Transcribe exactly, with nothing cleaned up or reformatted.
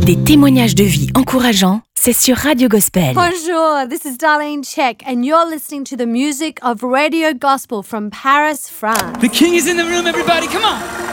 Des témoignages de vie encourageants, c'est sur Radio Gospel. Bonjour, this is Darlene Check, and you're listening to the music of Radio Gospel from Paris, France. The King is in the room, everybody, come on!